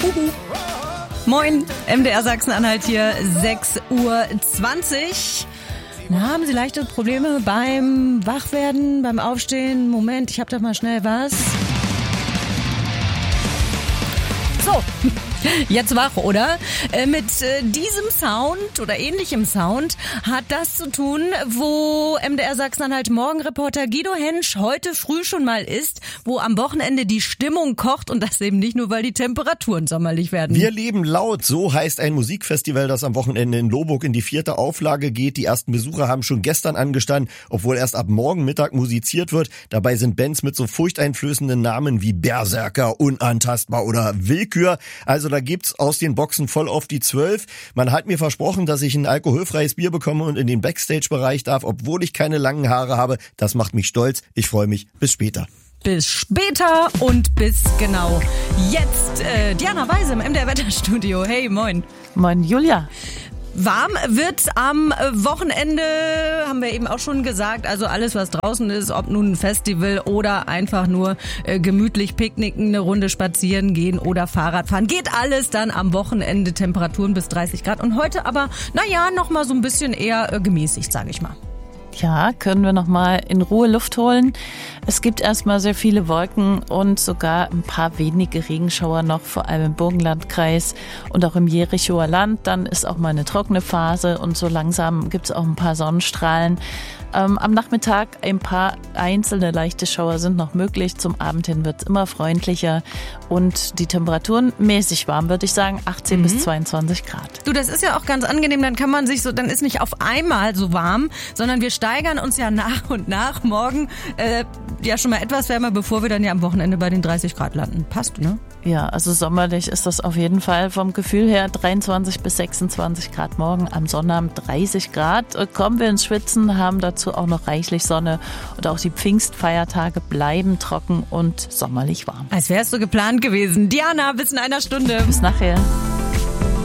Moin, MDR Sachsen-Anhalt hier, 6:20 Uhr. Na, haben Sie leichte Probleme beim Wachwerden, beim Aufstehen? Moment, ich hab doch mal schnell was. So, jetzt wach, oder? Mit diesem Sound oder ähnlichem Sound hat das zu tun, wo MDR Sachsen-Anhalt Morgenreporter Guido Hensch heute früh schon mal ist, wo am Wochenende die Stimmung kocht und das eben nicht nur, weil die Temperaturen sommerlich werden. Wir leben laut, so heißt ein Musikfestival, das am Wochenende in Lohburg in die 4. Auflage geht. Die ersten Besucher haben schon gestern angestanden, obwohl erst ab morgen Mittag musiziert wird. Dabei sind Bands mit so furchteinflößenden Namen wie Berserker, Unantastbar oder Willkür. Also da gibt's aus den Boxen voll auf die 12. Man hat mir versprochen, dass ich ein alkoholfreies Bier bekomme und in den Backstage-Bereich darf, obwohl ich keine langen Haare habe. Das macht mich stolz. Ich freue mich. Bis später. Bis später und bis genau jetzt. Diana Weise im MDR Wetterstudio. Hey, moin. Moin, Julia. Warm wird am Wochenende, haben wir eben auch schon gesagt, also alles, was draußen ist, ob nun ein Festival oder einfach nur gemütlich picknicken, eine Runde spazieren gehen oder Fahrrad fahren, geht alles dann am Wochenende, Temperaturen bis 30 Grad und heute aber, noch mal so ein bisschen eher gemäßigt, sage ich mal. Ja, können wir noch mal in Ruhe Luft holen. Es gibt erstmal sehr viele Wolken und sogar ein paar wenige Regenschauer noch, vor allem im Burgenlandkreis und auch im Jerichower Land. Dann ist auch mal eine trockene Phase und so langsam gibt es auch ein paar Sonnenstrahlen. Am Nachmittag ein paar einzelne leichte Schauer sind noch möglich. Zum Abend hin wird es immer freundlicher und die Temperaturen mäßig warm, würde ich sagen, 18 bis 22 Grad. Du, das ist ja auch ganz angenehm, dann kann man sich so, dann ist nicht auf einmal so warm, sondern wir steigern uns ja nach und nach. Morgen schon mal etwas wärmer, bevor wir dann ja am Wochenende bei den 30 Grad landen. Passt, ne? Ja, also sommerlich ist das auf jeden Fall vom Gefühl her 23 bis 26 Grad morgen, am Sonnabend 30 Grad. Kommen wir ins Schwitzen, haben dazu auch noch reichlich Sonne und auch die Pfingstfeiertage bleiben trocken und sommerlich warm. Als wär's so geplant gewesen. Diana, bis in einer Stunde. Bis nachher.